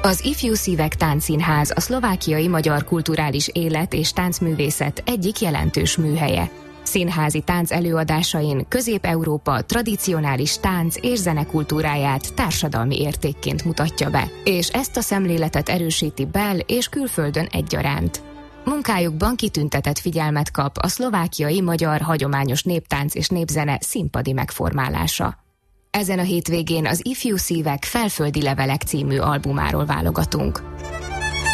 Az Ifjú Szívek Táncszínház a szlovákiai magyar kulturális élet és táncművészet egyik jelentős műhelye. Színházi tánc előadásain Közép-Európa tradicionális tánc és zenekultúráját társadalmi értékként mutatja be, és ezt a szemléletet erősíti bel- és külföldön egyaránt. Munkájukban kitüntetett figyelmet kap a szlovákiai magyar hagyományos néptánc és népzene színpadi megformálása. Ezen a hétvégén az Ifjú Szívek Felföldi Levelek című albumáról válogatunk.